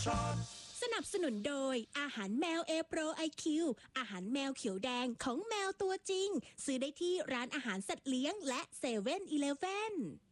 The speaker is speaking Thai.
สนับสนุนโดยอาหารแมวเอโปรไอคิวอาหารแมวเขียวแดงของแมวตัวจริงซื้อได้ที่ร้านอาหารสัตว์เลี้ยงและ7-Eleven